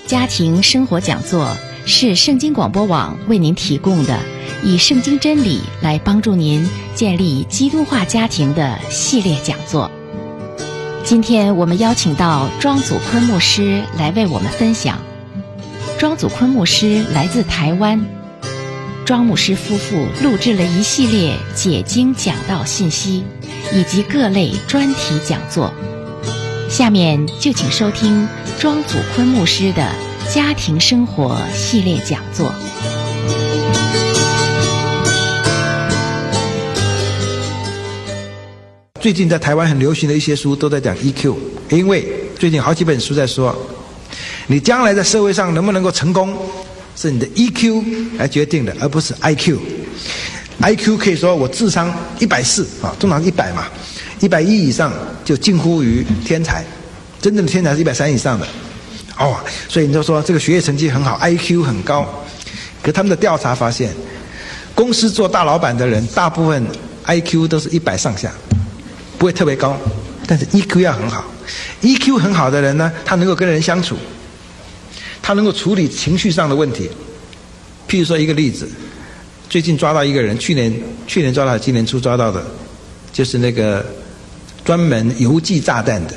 家庭生活讲座是圣经广播网为您提供的以圣经真理来帮助您建立基督化家庭的系列讲座。今天我们邀请到庄祖坤牧师来为我们分享。庄祖坤牧师来自台湾，庄牧师夫妇录制了一系列解经讲道信息以及各类专题讲座。下面就请收听庄祖坤牧师的家庭生活系列讲座。 最近在台湾很流行的一些书都在讲 EQ， 因为最近好几本书在说，你将来在社会上能不能够成功，是你的 EQ 来决定的，而不是 IQ。IQ 可以说我智商140啊，通常100嘛，110以上就近乎于天才，真正的天才是130以上的。所以你就说这个学业成绩很好 ，IQ 很高。可他们的调查发现，公司做大老板的人，大部分 IQ 都是100上下，不会特别高，但是 EQ 要很好。EQ 很好的人呢，他能够跟人相处，他能够处理情绪上的问题。譬如说一个例子，最近抓到一个人，去年抓到，今年初抓到的，就是那个专门邮寄炸弹的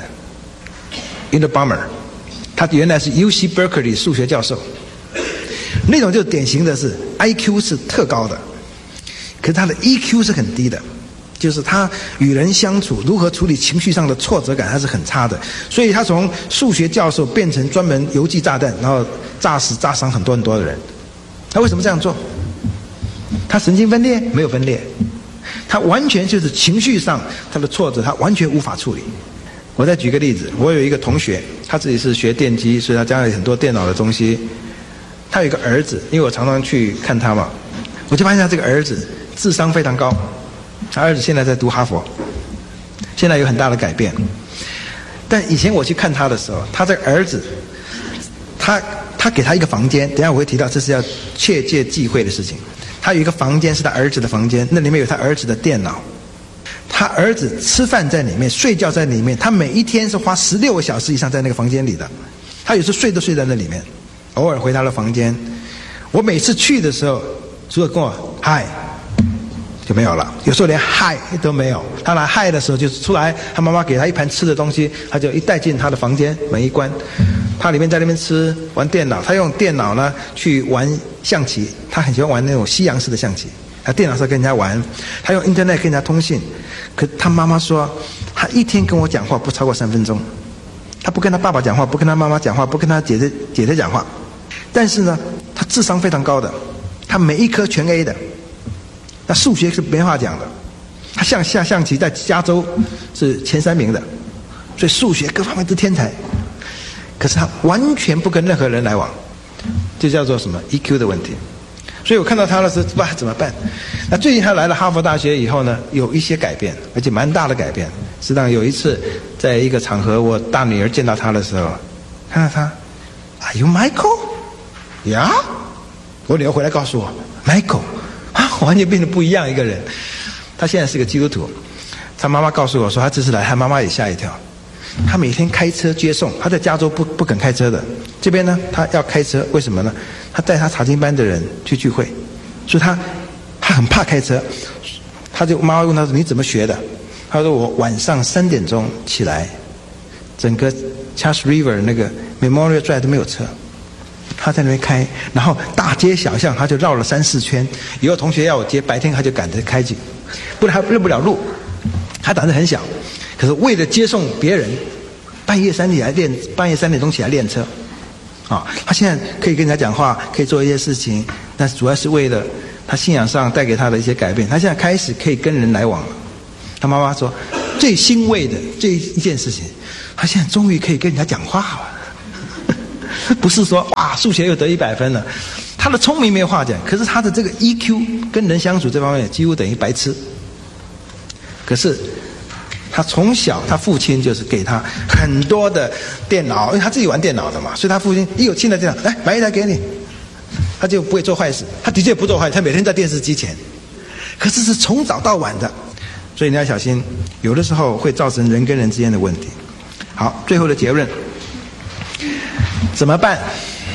Unabomber， 他原来是 UC Berkeley 数学教授，那种就典型的是 IQ 是特高的，可是他的 EQ 是很低的，就是他与人相处，如何处理情绪上的挫折感，他是很差的。所以他从数学教授变成专门邮寄炸弹，然后炸死炸伤很多很多的人。他为什么这样做？他神经分裂？没有分裂，他完全就是情绪上他的挫折，他完全无法处理。我再举个例子，我有一个同学，他自己是学电机，所以他家里很多电脑的东西。他有一个儿子，因为我常常去看他嘛，我就发现他这个儿子智商非常高。他儿子现在在读哈佛，现在有很大的改变。但以前我去看他的时候，他这个儿子，他给他一个房间，等一下我会提到，这是要切戒忌讳的事情。他有一个房间是他儿子的房间，那里面有他儿子的电脑，他儿子吃饭在里面，睡觉在里面，他每一天是花16个小时以上在那个房间里的。他有时候睡都睡在那里面，偶尔回他的房间。我每次去的时候，除了跟我嗨就没有了，有时候连嗨都没有。他来嗨的时候，就是出来，他妈妈给他一盘吃的东西，他就一带进他的房间，门一关，他里面在那边吃，玩电脑。他用电脑呢去玩象棋，他很喜欢玩那种西洋式的象棋。他电脑上跟人家玩，他用 Internet 跟人家通信。可他妈妈说，他一天跟我讲话不超过3分钟，他不跟他爸爸讲话，不跟他妈妈讲话，不跟他姐姐讲话。但是呢，他智商非常高的，他每一科全 A 的。那数学是没话讲的，他下象棋在加州是前3名的，所以数学各方面都天才。可是他完全不跟任何人来往，这叫做什么 EQ 的问题。所以我看到他的时候，哇，怎么办？那最近他来了哈佛大学以后呢，有一些改变，而且蛮大的改变。实际上有一次在一个场合，我大女儿见到他的时候，看到他 ，Are you Michael？ 呀，我女儿回来告诉我 ，Michael。完全变得不一样一个人。他现在是个基督徒，他妈妈告诉我说，他这次来，他妈妈也吓一跳。他每天开车接送，他在加州不肯开车的，这边呢他要开车，为什么呢？他带他查经班的人去聚会，所以他很怕开车。妈妈问他说：“你怎么学的？”他说：“我晚上3点钟起来，整个 Charles River 那个 Memorial Drive 都没有车。”他在那边开，然后大街小巷他就绕了3-4圈。以后同学要我接，白天他就赶着开去，不然他认不了路。他胆子很小，可是为了接送别人，半夜3点钟起来练车。他现在可以跟人家讲话，可以做一些事情，但是主要是为了他信仰上带给他的一些改变。他现在开始可以跟人来往了。他妈妈说，最欣慰的这一件事情，他现在终于可以跟人家讲话了。不是说哇数学又得100分了，他的聪明没有话讲，可是他的这个 EQ 跟人相处这方面几乎等于白痴。可是他从小他父亲就是给他很多的电脑，因为他自己玩电脑的嘛，所以他父亲一有新的电脑，来买一台给你，他就不会做坏事。他的确不做坏事，他每天在电视机前，可是是从早到晚的，所以你要小心，有的时候会造成人跟人之间的问题。好，最后的结论怎么办？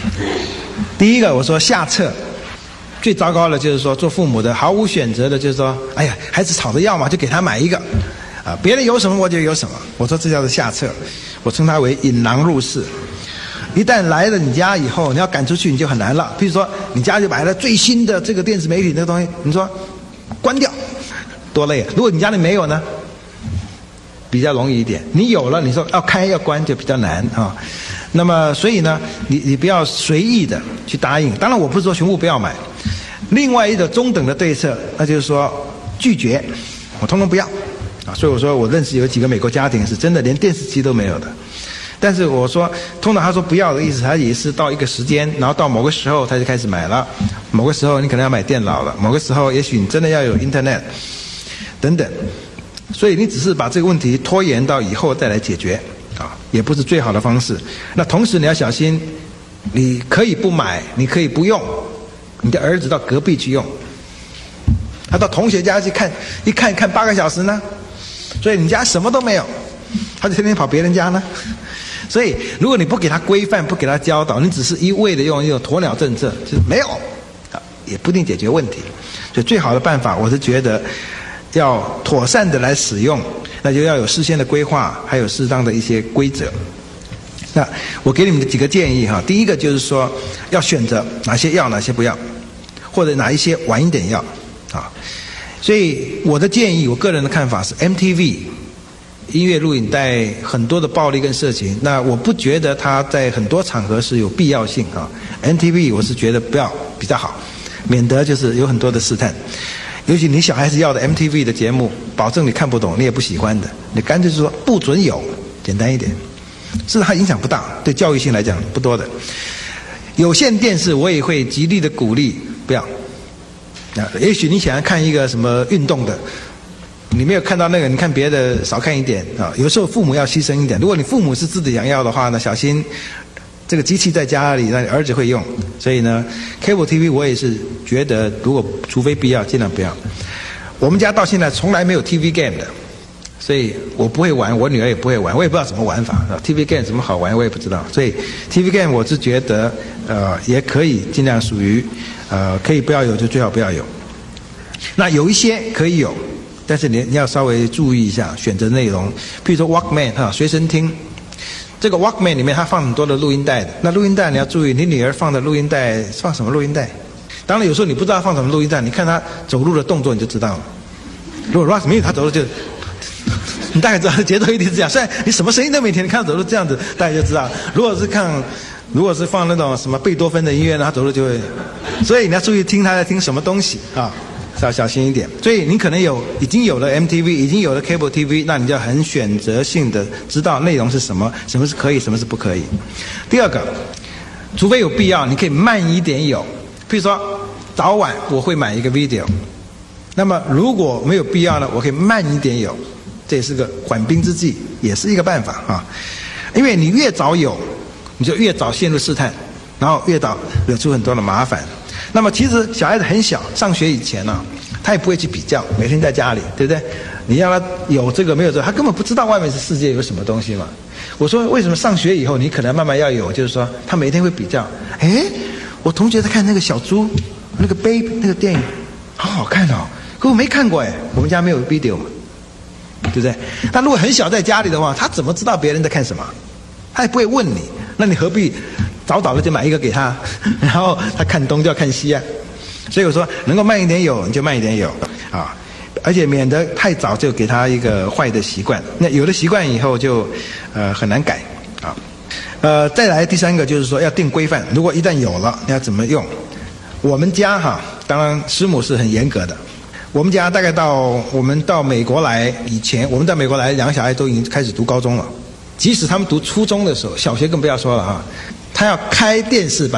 第一个，我说下策，最糟糕的就是说做父母的毫无选择的，就是说，哎呀，孩子吵着要嘛，就给他买一个，别人有什么我就有什么。我说这叫做下策，我称它为引狼入室。一旦来了你家以后，你要赶出去你就很难了。比如说你家就买了最新的这个电子媒体那个东西，你说关掉，多累啊！如果你家里没有呢，比较容易一点。你有了，你说要开要关就比较难啊。那么所以呢，你不要随意的去答应。当然我不是说全部不要买。另外一个中等的对策，那就是说拒绝，我通通不要啊。所以我说我认识有几个美国家庭是真的连电视机都没有的。但是我说，通常他说不要的意思，他也是到一个时间，然后到某个时候他就开始买了。某个时候你可能要买电脑了，某个时候也许你真的要有 Internet 等等。所以你只是把这个问题拖延到以后再来解决啊，也不是最好的方式。那同时你要小心，你可以不买，你可以不用，你的儿子到隔壁去用，他到同学家去看，一看8个小时呢，所以你家什么都没有，他就天天跑别人家呢。所以如果你不给他规范，不给他教导，你只是一味的用一种鸵鸟政策，就是没有也不一定解决问题。所以最好的办法，我是觉得要妥善的来使用，那就要有事先的规划，还有适当的一些规则。那我给你们几个建议哈。第一个就是说要选择哪些要，哪些不要，或者哪一些晚一点要啊。所以我的建议，我个人的看法是 MTV 音乐录影带很多的暴力跟色情，那我不觉得它在很多场合是有必要性啊。MTV 我是觉得不要比较好，免得就是有很多的试探。尤其你小孩子要的 MTV 的节目，保证你看不懂，你也不喜欢的，你干脆就说不准有，简单一点。是它影响不大，对教育性来讲不多的。有线电视我也会极力的鼓励不要。也许你想要看一个什么运动的，你没有看到那个，你看别的少看一点啊。有时候父母要牺牲一点，如果你父母是自己想要的话呢，小心这个机器在家里，那你儿子会用。所以呢 ，Cable TV 我也是觉得，如果除非必要，尽量不要。我们家到现在从来没有 TV game 的，所以我不会玩，我女儿也不会玩，我也不知道怎么玩法。TV game 怎么好玩，我也不知道。所以 TV game 我是觉得，也可以尽量属于，可以不要有就最好不要有。那有一些可以有，但是你要稍微注意一下选择内容。譬如说 Walkman 哈，随身听。这个 Walkman 里面它放很多的录音带的，那录音带你要注意，你女儿放的录音带放什么录音带？当然有时候你不知道放什么录音带，你看她走路的动作你就知道了。如果 Ross 没有她走路就，你大概知道节奏一定是这样。虽然你什么声音都没听，你看她走路这样子，大家就知道。如果是放那种什么贝多芬的音乐呢，她走路就会。所以你要注意听她在听什么东西啊。要小心一点。所以你可能已经有了 MTV， 已经有了 Cable TV， 那你就很选择性的知道内容是什么，什么是可以，什么是不可以。第二个，除非有必要，你可以慢一点有。譬如说早晚我会买一个 video， 那么如果没有必要呢，我可以慢一点有，这也是个缓兵之计，也是一个办法啊。因为你越早有，你就越早陷入试探，然后越早惹出很多的麻烦。那么其实小孩子很小，上学以前呢，他也不会去比较，每天在家里，对不对？你让他有这个没有这个，他根本不知道外面的世界有什么东西嘛。我说为什么上学以后你可能慢慢要有，就是说他每天会比较。哎，我同学在看那个小猪，那个 Baby 那个电影，好好看哦，可我没看过哎，我们家没有 video 嘛，对不对？他如果很小在家里的话，他怎么知道别人在看什么？他也不会问你，那你何必早早的就买一个给他，然后他看东就要看西啊。所以我说能够慢一点有你就慢一点有啊，而且免得太早就给他一个坏的习惯。那有了习惯以后就很难改啊。再来第三个就是说要定规范，如果一旦有了你要怎么用？我们家哈，当然师母是很严格的。我们家大概我们到美国来以前，我们到美国来两个小孩都已经开始读高中了。即使他们读初中的时候，小学更不要说了啊，他要开电视把